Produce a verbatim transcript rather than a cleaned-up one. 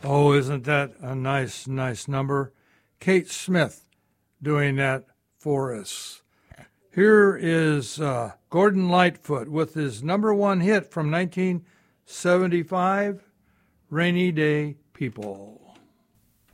Oh, isn't that a nice, nice number? Kate Smith doing that for us. Here is uh, Gordon Lightfoot with his number one hit from nineteen seventy-five, Rainy Day People.